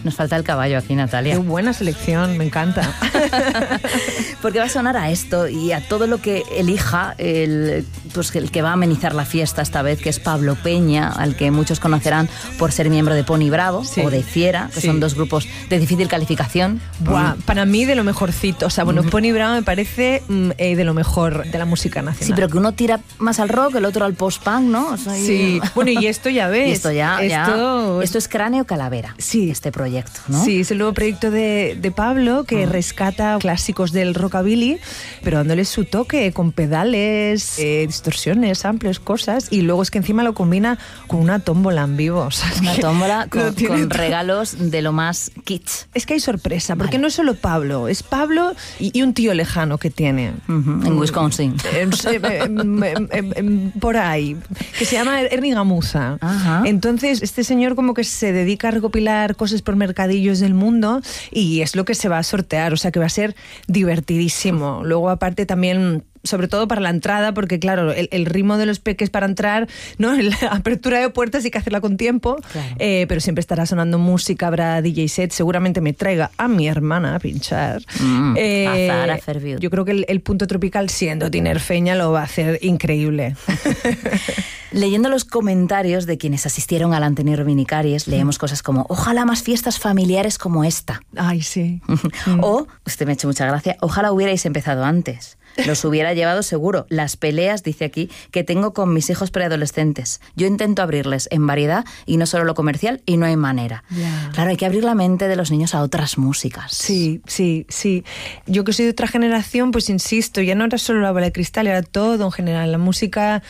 Nos falta el caballo aquí, Natalia. Qué buena selección, me encanta. Porque va a sonar a esto y a todo lo que elija el que va a amenizar la fiesta esta vez, que es Pablo Peña, al que muchos conocerán por ser miembro de Pony Bravo o de Fiera, que son dos grupos de difícil calificación. Buah, para mí de lo mejorcito. O sea, bueno, Pony Bravo me parece de lo mejor de la música nacional. Sí, pero que uno tira más al rock, el otro al post-punk, ¿no? O sea, sí, bueno, y esto ya ves. Y esto es Cráneo Calavera, este proyecto, ¿no? Sí, es el nuevo proyecto de Pablo, que rescata clásicos del rockabilly, pero dándoles su toque, con pedales, distorsiones, amplios, cosas, y luego es que encima lo combina con una tómbola en vivo. O sea, una tómbola con regalos de lo más kitsch. Es que hay sorpresa, porque no es solo Pablo, es Pablo y un tío lejano que tiene. En Wisconsin. Por ahí, que se llama Ernie Gamuza. Ajá. Entonces, este señor como que se dedica a recopilar cosas por mercadillos del mundo y es lo que se va a sortear, o sea que va a ser divertidísimo. Luego, aparte, también, sobre todo para la entrada, porque claro, el ritmo de los peques para entrar, ¿no? La apertura de puertas hay que hacerla con tiempo, claro. Pero siempre estará sonando música, habrá DJ set, seguramente me traiga a mi hermana a pinchar. Yo creo que el punto tropical, siendo tinerfeña, lo va a hacer increíble. Leyendo los comentarios de quienes asistieron al Antenir Robinicaries, leemos cosas como: ojalá más fiestas familiares como esta. Ay, sí. O, usted me ha hecho mucha gracia, ojalá hubierais empezado antes. Los hubiera llevado seguro. Las peleas, dice aquí, que tengo con mis hijos preadolescentes. Yo intento abrirles en variedad y no solo lo comercial, y no hay manera. Yeah. Claro, hay que abrir la mente de los niños a otras músicas. Sí. Yo que soy de otra generación, pues insisto, ya no era solo la bola de cristal, era todo en general. La música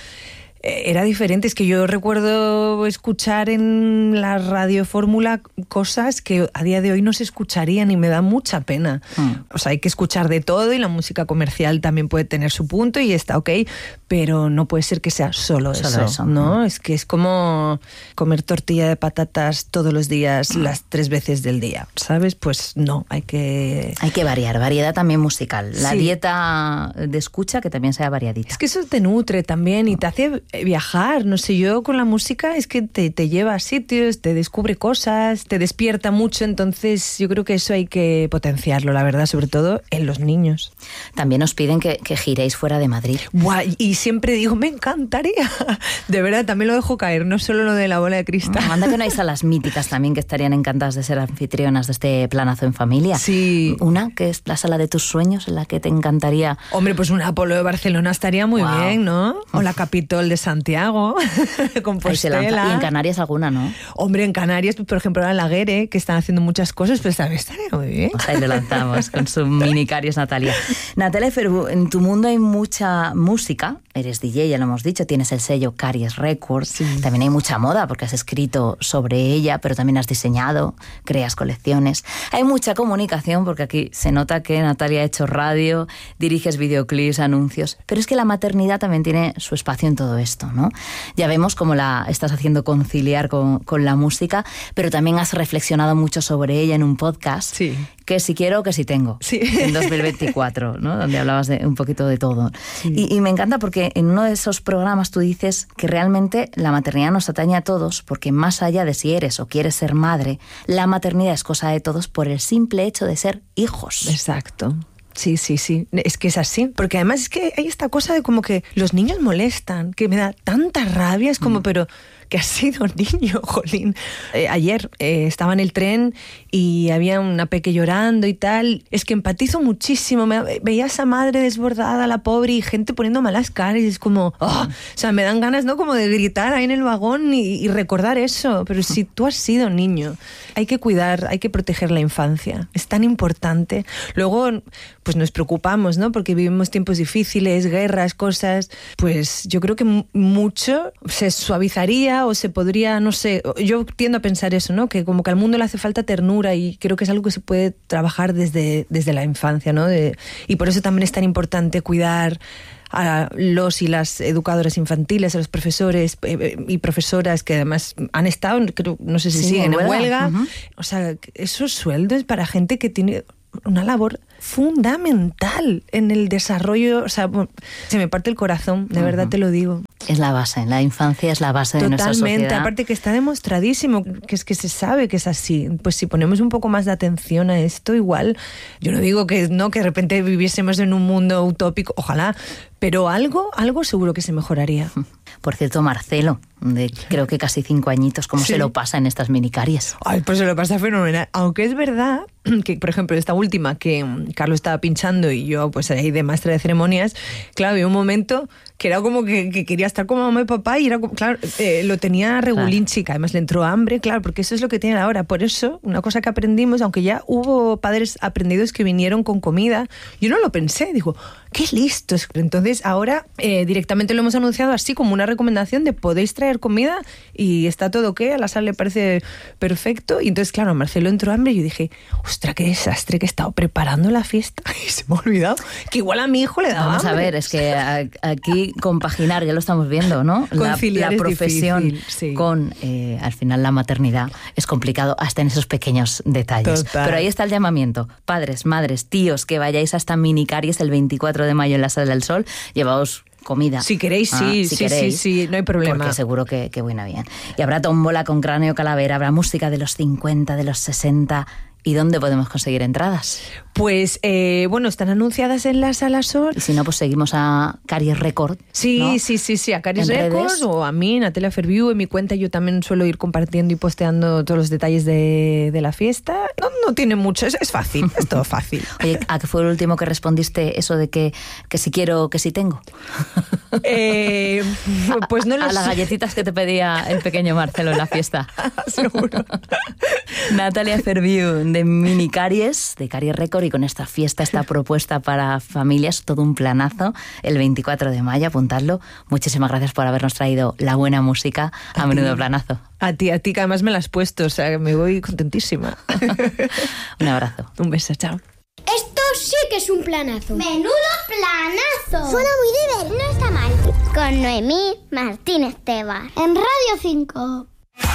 era diferente. Es que yo recuerdo escuchar en la Radio Fórmula cosas que a día de hoy no se escucharían y me da mucha pena. O sea, hay que escuchar de todo y la música comercial también puede tener su punto y está ok, pero no puede ser que sea solo eso, ¿no? Es que es como comer tortilla de patatas todos los días, las 3 veces del día, ¿sabes? Pues no, hay que variar, variedad también musical. La dieta de escucha que también sea variadita. Es que eso te nutre también y te hace viajar, no sé, yo con la música es que te lleva a sitios, te descubre cosas, te despierta mucho, entonces yo creo que eso hay que potenciarlo, la verdad, sobre todo en los niños. También nos piden que giréis fuera de Madrid. Buah, y siempre digo, me encantaría. De verdad, también lo dejo caer, no solo lo de la bola de cristal. Anda que no hay salas míticas también que estarían encantadas de ser anfitrionas de este planazo en familia. Sí. Una que es la sala de tus sueños, en la que te encantaría... Hombre, pues un Apolo de Barcelona estaría muy bien, ¿no? O la Capitol de Santiago, Compostela. Y en Canarias alguna, ¿no? Hombre, en Canarias, pues, por ejemplo, en Laguere, que están haciendo muchas cosas, pues también estaría muy bien. Pues ahí lo lanzamos con su mini Caries, Natalia. Natalia Ferbu, en tu mundo hay mucha música, eres DJ, ya lo hemos dicho, tienes el sello Caries Records, sí. También hay mucha moda porque has escrito sobre ella, pero también has diseñado, creas colecciones. Hay mucha comunicación porque aquí se nota que Natalia ha hecho radio, diriges videoclips, anuncios, pero es que la maternidad también tiene su espacio en todo esto, ¿no? Ya vemos cómo la estás haciendo conciliar con la música, pero también has reflexionado mucho sobre ella en un podcast, sí. Que si quiero, que si tengo, sí. En 2024, ¿no? Donde hablabas de un poquito de todo. Sí. Y me encanta porque en uno de esos programas tú dices que realmente la maternidad nos atañe a todos, porque más allá de si eres o quieres ser madre, la maternidad es cosa de todos por el simple hecho de ser hijos. Exacto. Sí. Es que es así. Porque además es que hay esta cosa de como que los niños molestan, que me da tanta rabia. Es como, pero que has sido niño, jolín. Ayer estaba en el tren y había una peque llorando y tal. Es que empatizo muchísimo. Veía a esa madre desbordada, la pobre, y gente poniendo malas caras. Y es como, o sea, me dan ganas, ¿no? Como de gritar ahí en el vagón y recordar eso. Pero si tú has sido niño, hay que cuidar, hay que proteger la infancia. Es tan importante. Luego, pues nos preocupamos, ¿no? Porque vivimos tiempos difíciles, guerras, cosas. Pues yo creo que mucho se suavizaría o se podría, no sé, yo tiendo a pensar eso, ¿no? Que como que al mundo le hace falta ternura y creo que es algo que se puede trabajar desde la infancia, ¿no? Y por eso también es tan importante cuidar a los y las educadoras infantiles, a los profesores y profesoras que además han estado, creo, no sé si siguen en huelga. Uh-huh. O sea, esos sueldos para gente que tiene una labor fundamental en el desarrollo, o sea, se me parte el corazón, de verdad te lo digo. Es la base, la infancia es la base de nuestra sociedad. Totalmente, aparte que está demostradísimo, que es que se sabe que es así. Pues si ponemos un poco más de atención a esto, igual, yo no digo que no, que de repente viviésemos en un mundo utópico, ojalá, pero algo seguro que se mejoraría. Por cierto, Marcelo, de creo que casi 5 añitos, ¿cómo se lo pasa en estas minicaries? Ay, pues se lo pasa fenomenal. Aunque es verdad que, por ejemplo, esta última que Carlos estaba pinchando y yo, pues ahí de maestra de ceremonias, claro, había un momento que era como que quería estar con mamá y papá y era como, claro, lo tenía regulín, chica. Además le entró hambre, claro, porque eso es lo que tienen ahora. Por eso, una cosa que aprendimos, aunque ya hubo padres aprendidos que vinieron con comida, yo no lo pensé, digo, qué listos. Entonces ahora directamente lo hemos anunciado así como una recomendación de podéis traer comida y está todo ok, a la sala le parece perfecto. Y entonces, claro, a Marcelo entró hambre y yo dije, ostras, qué desastre que he estado preparando la fiesta y se me ha olvidado que igual a mi hijo le daba Vamos hambre. a ver, es que aquí compaginar, ya lo estamos viendo, ¿no? La profesión difícil, sí. con, al final, la maternidad es complicado hasta en esos pequeños detalles. Total. Pero ahí está el llamamiento. Padres, madres, tíos, que vayáis hasta Minicaries el 24 de mayo en la Sala del Sol, llevaos comida. Si queréis, sí, no hay problema. Porque seguro que buena bien. Y habrá tómbola con cráneo calavera, habrá música de los 50, de los 60... ¿Y dónde podemos conseguir entradas? Pues, bueno, están anunciadas en la Sala Sol. Y si no, pues seguimos a Caries Record. Sí, ¿no? sí, a Caries Record o a mí, Natalia Fairview. En mi cuenta yo también suelo ir compartiendo y posteando todos los detalles de la fiesta. No tiene mucho, es fácil, es todo fácil. Oye, ¿a qué fue el último que respondiste eso de que si quiero, que si tengo? Pues no lo sé. A las galletitas que te pedía el pequeño Marcelo en la fiesta. Seguro. Natalia Fairview, de Minicaries, de Caries Record, y con esta fiesta, esta propuesta para familias, todo un planazo, el 24 de mayo, apuntadlo. Muchísimas gracias por habernos traído la buena música a Menudo Planazo. A ti, que además me la has puesto, o sea, me voy contentísima. Un abrazo. Un beso, chao. Esto sí que es un planazo. ¡Menudo planazo! Suena muy divertido. No está mal. Con Noemí Martínez Tebas. En Radio 5.